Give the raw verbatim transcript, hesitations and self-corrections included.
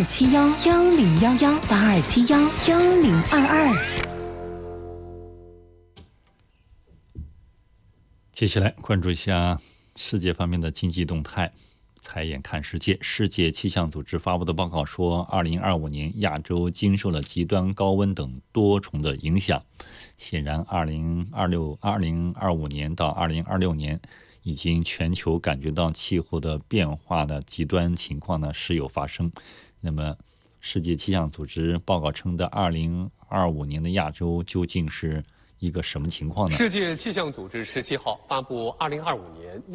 二七幺幺零幺幺八二七幺幺零二二。 接下来关注一下世界方面的经济动态。财眼看世界，世界气象组织发布的报告说，二零二五年亚洲经受了极端高温等多重的影响。显然，二零二六、二零二五年到二零二六年，已经全球感觉到气候的变化的极端情况呢时有发生。那么，世界气象组织报告称的二零二五年的亚洲究竟是一个什么情况呢？ 世界气象组织十七号发布二零二五年。